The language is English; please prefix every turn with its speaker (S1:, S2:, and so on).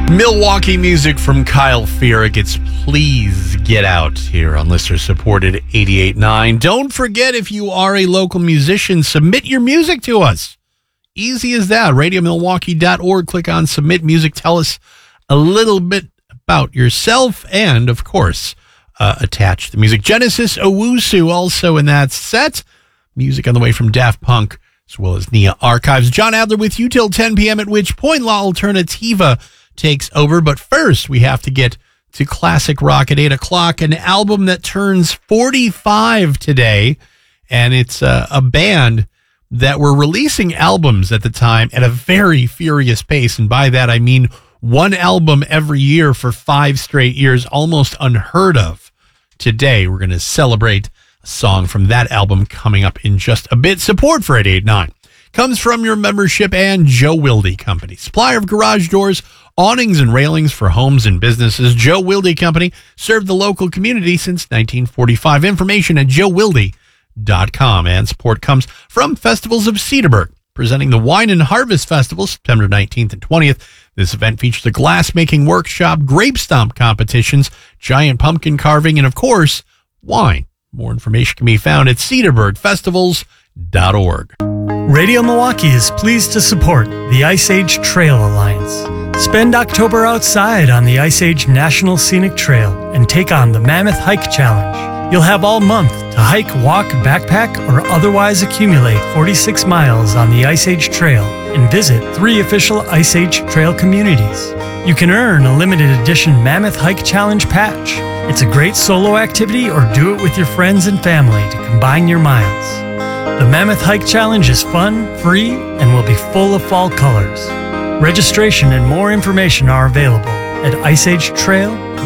S1: Milwaukee music from Kyle Fearick. It's Please Get Out here on listener-supported 88.9. Don't forget, if you are a local musician, submit your music to us. Easy as that. RadioMilwaukee.org. Click on Submit Music. Tell us a little bit about yourself and, of course, attach the music. Genesis Owusu also in that set. Music on the way from Daft Punk, as well as Nia Archives. John Adler with you till 10 p.m., at which point La Alternativa takes over. But first, we have to get to classic rock at 8 o'clock, an album that turns 45 today. And it's a band that were releasing albums at the time at a very furious pace. And by that, I mean one album every year for 5 straight years, almost unheard of. Today, we're going to celebrate a song from that album coming up in just a bit. Support for 88.9 comes from your membership and Joe Wilde Company, supplier of garage doors, awnings, and railings for homes and businesses. Joe Wilde Company served the local community since 1945. Information at joewilde.com. And support comes from Festivals of Cedarburg, presenting the Wine and Harvest Festival September 19th and 20th. This event features a glass-making workshop, grape stomp competitions, giant pumpkin carving, and, of course, wine. More information can be found at cedarburgfestivals.org.
S2: Radio Milwaukee is pleased to support the Ice Age Trail Alliance. Spend October outside on the Ice Age National Scenic Trail and take on the Mammoth Hike Challenge. You'll have all month to hike, walk, backpack, or otherwise accumulate 46 miles on the Ice Age Trail and visit 3 official Ice Age Trail communities. You can earn a limited edition Mammoth Hike Challenge patch. It's a great solo activity, or do it with your friends and family to combine your miles. The Mammoth Hike Challenge is fun, free, and will be full of fall colors. Registration and more information are available at iceagetrail.org.